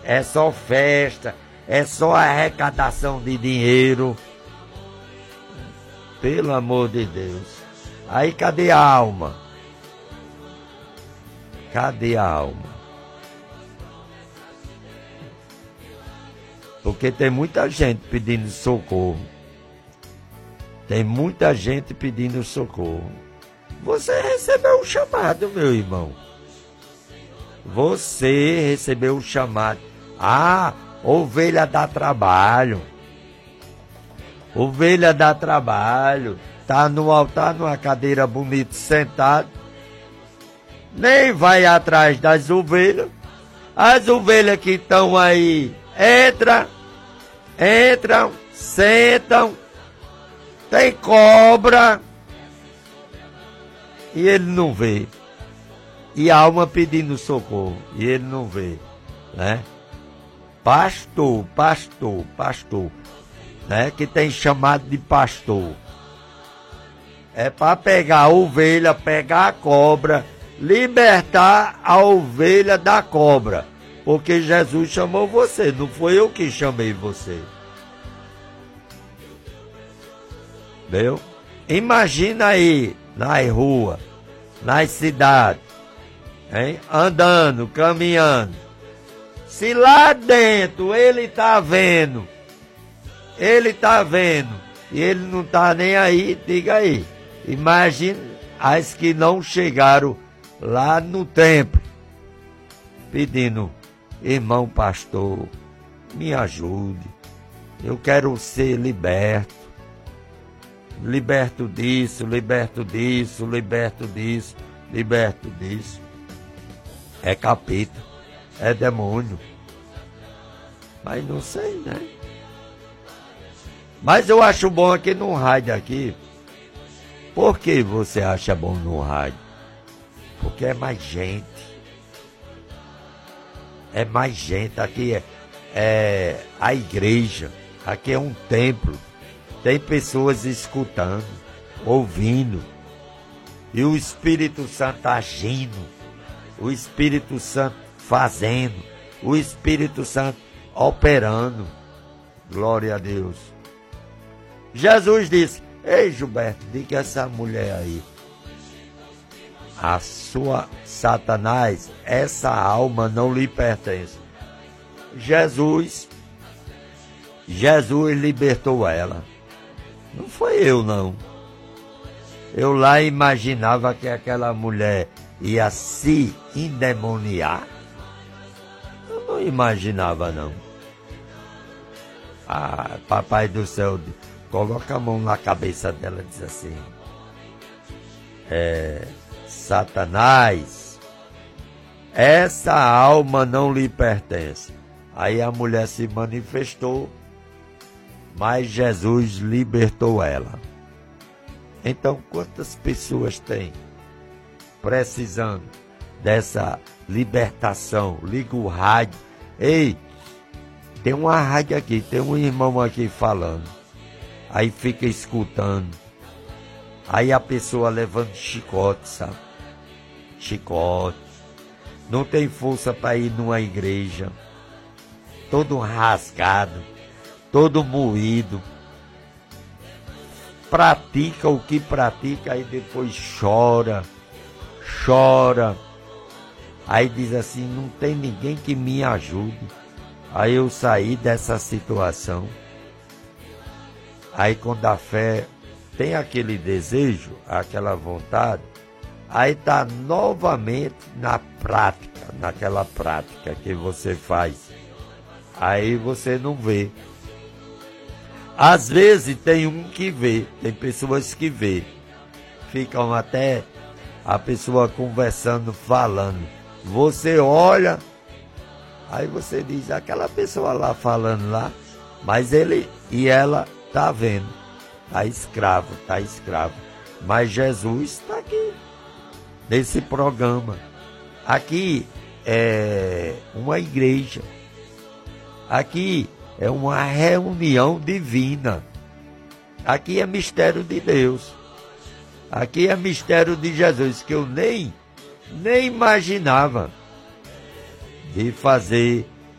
é só festa, é só arrecadação de dinheiro. Pelo amor de Deus. Aí cadê a alma? Cadê a alma? Porque tem muita gente pedindo socorro. Tem muita gente pedindo socorro. Você recebeu um chamado, meu irmão. Você recebeu um chamado. Ah, ovelha dá trabalho. Ovelha dá trabalho. Tá no altar, numa cadeira bonita, sentado. Nem vai atrás das ovelhas. As ovelhas que estão aí entram, sentam. Tem cobra. E ele não vê. E a alma pedindo socorro. E ele não vê. Né? Pastor. Né? Que tem chamado de pastor. É para pegar a ovelha, pegar a cobra, libertar a ovelha da cobra. Porque Jesus chamou você, não foi eu que chamei você. Entendeu? Imagina aí, nas ruas, nas cidades, hein? Andando, caminhando. Se lá dentro ele está vendo, e ele não está nem aí, diga aí. Imagina as que não chegaram lá no templo, pedindo: irmão pastor, me ajude, eu quero ser liberto disso. É capeta, é demônio. Mas não sei, né? Mas eu acho bom aqui no rádio aqui. Por que você acha bom no rádio? Porque é mais gente. É mais gente. Aqui é a igreja. Aqui é um templo. Tem pessoas escutando, ouvindo. E o Espírito Santo agindo. O Espírito Santo fazendo. O Espírito Santo operando. Glória a Deus. Jesus disse: ei, Gilberto, diga essa mulher aí. A sua Satanás, essa alma não lhe pertence. Jesus libertou ela. Não foi eu, não. Eu lá imaginava que aquela mulher ia se endemoniar. Eu não imaginava, não. Ah, papai do céu, coloca a mão na cabeça dela e diz assim: Satanás, essa alma não lhe pertence. Aí a mulher se manifestou, mas Jesus libertou ela. Então, quantas pessoas tem precisando dessa libertação? Liga o rádio. Ei, tem uma rádio aqui, tem um irmão aqui falando. Aí fica escutando. Aí a pessoa levando chicote, sabe? Chicote. Não tem força para ir numa igreja. Todo rasgado. Todo moído. Pratica o que pratica, aí depois chora. Aí diz assim: não tem ninguém que me ajude. Aí eu saí dessa situação. Aí quando a fé tem aquele desejo, aquela vontade, aí está novamente na prática, naquela prática que você faz. Aí você não vê. Às vezes tem um que vê, tem pessoas que vê. Ficam até a pessoa conversando, falando. Você olha, aí você diz: aquela pessoa lá falando lá, mas ele e ela tá vendo. Tá escravo. Mas Jesus está aqui, nesse programa. Aqui é uma igreja. Aqui é uma reunião divina. Aqui é mistério de Deus. Aqui é mistério de Jesus, que eu nem imaginava de fazer